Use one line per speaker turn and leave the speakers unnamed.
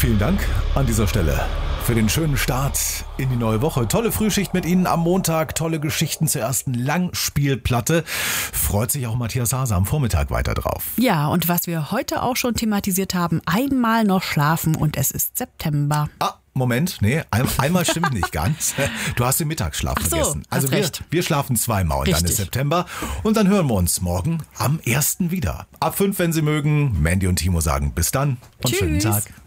Vielen Dank an dieser Stelle für den schönen Start in die neue Woche. Tolle Frühschicht mit Ihnen am Montag, tolle Geschichten zur ersten Langspielplatte. Freut sich auch Matthias Hase am Vormittag weiter drauf.
Ja, und was wir heute auch schon thematisiert haben, einmal noch schlafen und es ist September.
Moment, einmal stimmt nicht ganz. Du hast den Mittagsschlaf vergessen. Also wir schlafen zweimal und dann ist September. Und dann hören wir uns morgen am 1. wieder. Ab 5, wenn Sie mögen. Mandy und Timo sagen bis dann und schönen Tag.